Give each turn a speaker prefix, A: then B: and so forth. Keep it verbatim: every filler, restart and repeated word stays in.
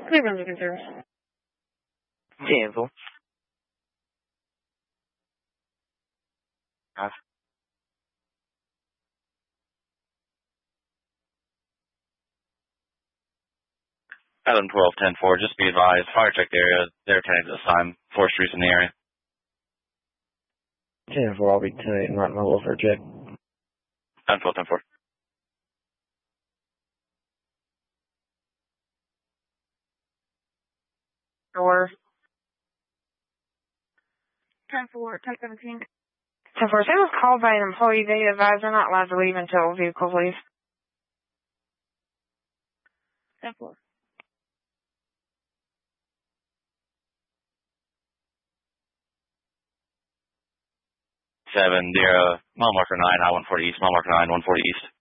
A: Cleveland looking through.
B: Cancel.
C: Pass. Adam twelve ten four, just be advised, fire check the area. They're attending to this time. Four streets in the area.
B: ten four, I'll be ten eight and right my welfare check.
C: Adam twelve ten four.
A: Or ten four, ten seventeen. ten four, say was called by an employee. They advise they're not allowed to leave until vehicle leaves. ten four.
C: Seven zero, mile marker nine, I one forty east, mile marker nine, one forty east.